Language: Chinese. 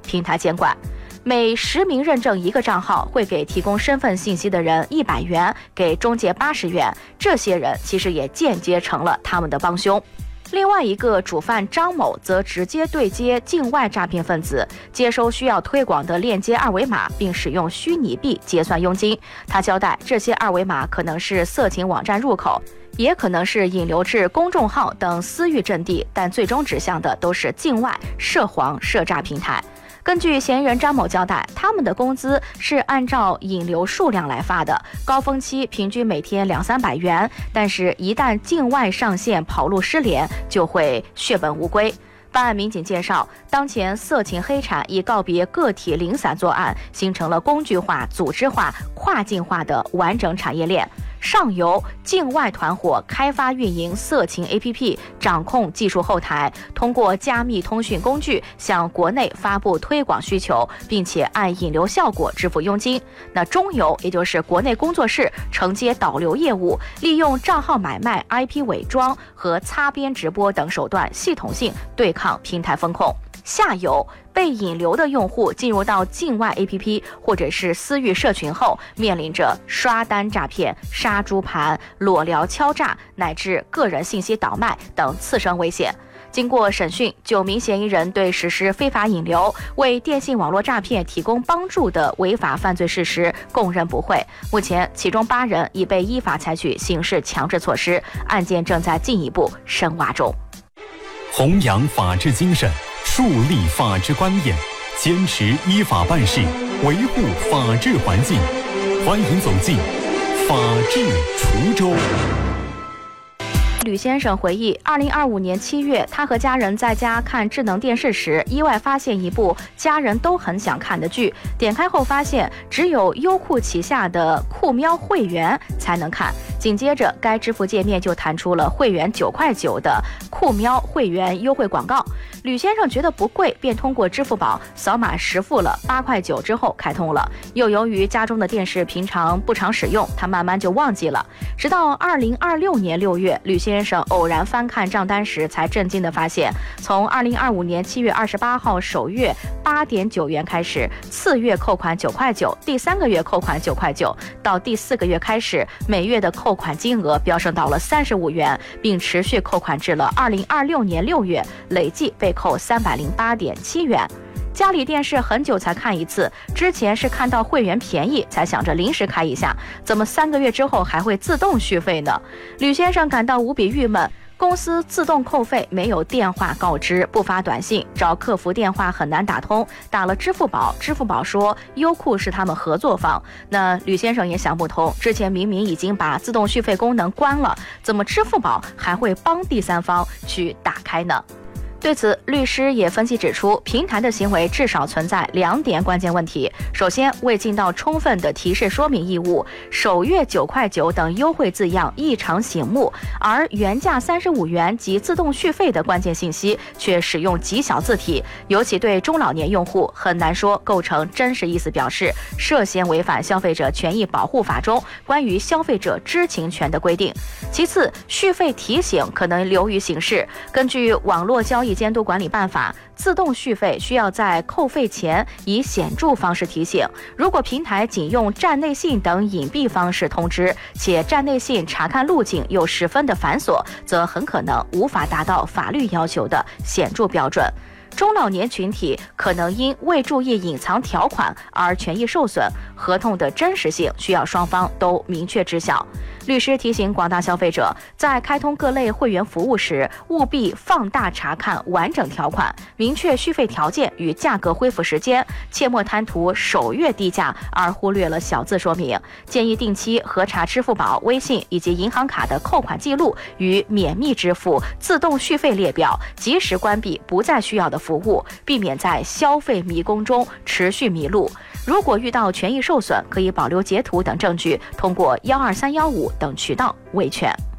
平台监管。每实名认证一个账号，会给提供身份信息的人100元，给中介80元。这些人其实也间接成了他们的帮凶。另外一个主犯张某则直接对接境外诈骗分子，接收需要推广的链接二维码，并使用虚拟币结算佣金。他交代，这些二维码可能是色情网站入口，也可能是引流至公众号等私域阵地，但最终指向的都是境外涉黄涉诈平台。根据嫌疑人张某交代，他们的工资是按照引流数量来发的，高峰期平均每天200-300元，但是一旦境外上线跑路失联，就会血本无归。办案民警介绍，当前色情黑产已告别个体零散作案，形成了工具化、组织化、跨境化的完整产业链。上游境外团伙开发运营色情 APP， 掌控技术后台，通过加密通讯工具向国内发布推广需求，并且按引流效果支付佣金。那中游也就是国内工作室承接导流业务，利用账号买卖、IP 伪装和擦边直播等手段，系统性对抗平台风控。下游被引流的用户进入到境外 APP 或者是私域社群后，面临着刷单诈骗、杀猪盘、裸聊敲诈乃至个人信息倒卖等次生危险。经过审讯，9名嫌疑人对实施非法引流、为电信网络诈骗提供帮助的违法犯罪事实供认不讳。目前，其中8人已被依法采取刑事强制措施，案件正在进一步深挖中。 弘扬法治精神，树立法治观念，坚持依法办事，维护法治环境。欢迎走进法治滁州。 吕先生回忆，2025年7月，他和家人在家看智能电视时，意外发现一部家人都很想看的剧。点开后发现，只有优酷旗下的酷喵会员才能看。紧接着，该支付界面就弹出了会员9.9块的酷喵会员优惠广告。吕先生觉得不贵，便通过支付宝扫码实付了8.9块之后开通了。又由于家中的电视平常不常使用，他慢慢就忘记了。直到2026年6月，吕先生偶然翻看账单时，才震惊地发现，从2025年7月28号首月8.9元开始，次月扣款9.9块，第3个月扣款9.9块，到第4个月开始，每月的扣款金额飙升到了35元，并持续扣款至了2026年6月，累计被扣308.7元。家里电视很久才看一次，之前是看到会员便宜才想着临时开一下，怎么3个月之后还会自动续费呢？吕先生感到无比郁闷。公司自动扣费，没有电话告知，不发短信，找客服电话很难打通，打了支付宝，支付宝说优酷是他们合作方。那吕先生也想不通，之前明明已经把自动续费功能关了，怎么支付宝还会帮第三方去打开呢？对此，律师也分析指出，平台的行为至少存在2点关键问题。首先，未尽到充分的提示说明义务，首月9.9块等优惠字样异常醒目，而原价35元及自动续费的关键信息却使用极小字体，尤其对中老年用户很难说构成真实意思表示，涉嫌违反消费者权益保护法中关于消费者知情权的规定。其次，续费提醒可能流于形式，根据网络交易监督管理办法，自动续费需要在扣费前以显著方式提醒。如果平台仅用站内信等隐蔽方式通知，且站内信查看路径又十分的繁琐，则很可能无法达到法律要求的显著标准。中老年群体可能因未注意隐藏条款而权益受损，合同的真实性需要双方都明确知晓。律师提醒广大消费者，在开通各类会员服务时，务必放大查看完整条款，明确续费条件与价格恢复时间，切莫贪图首月低价而忽略了小字说明。建议定期核查支付宝、微信以及银行卡的扣款记录与免密支付、自动续费列表，及时关闭不再需要的服务，避免在消费迷宫中持续迷路。如果遇到权益受损，可以保留截图等证据，通过12315等渠道维权。